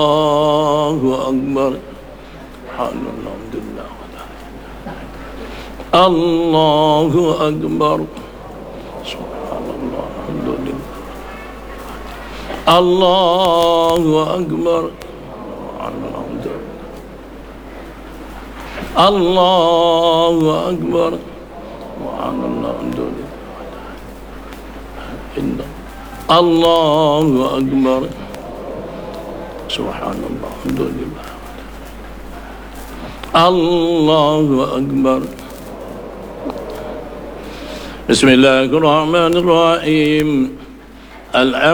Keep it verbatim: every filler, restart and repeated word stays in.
Allahu Akbar. Alhamdulillah. Allahu Akbar. Subhanallah. Alhamdulillah. Allahu Akbar. Alhamdulillah. Allahu Akbar. Alhamdulillah. Allahu Akbar. Subhanallah. Alhamdulillah. Allahu Akbar. Bismillahirrahmanirrahim. Al